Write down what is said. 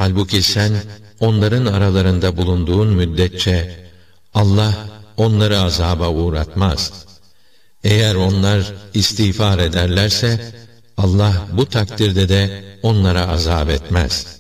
Halbuki sen onların aralarında bulunduğun müddetçe Allah onları azaba uğratmaz. Eğer onlar istiğfar ederlerse Allah bu takdirde de onlara azap etmez.